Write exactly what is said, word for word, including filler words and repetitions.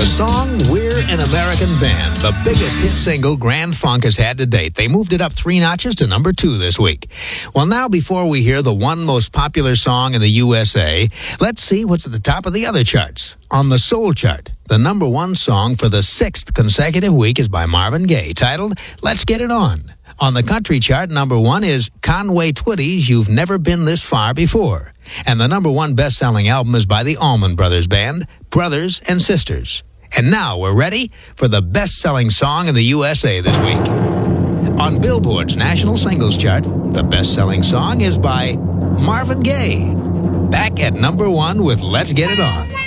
The song We're an American Band, the biggest hit single Grand Funk has had to date. They moved it up three notches to number two this week. Well, now before we hear the one most popular song in the U S A, let's see what's at the top of the other charts. On the Soul chart, the number one song for the sixth consecutive week is by Marvin Gaye, titled Let's Get It On. On the country chart, number one is Conway Twitty's You've Never Been This Far Before. And the number one best-selling album is by the Allman Brothers Band, Brothers and Sisters. And now we're ready for the best-selling song in the U S A this week. On Billboard's National Singles Chart, the best-selling song is by Marvin Gaye, back at number one with Let's Get It On.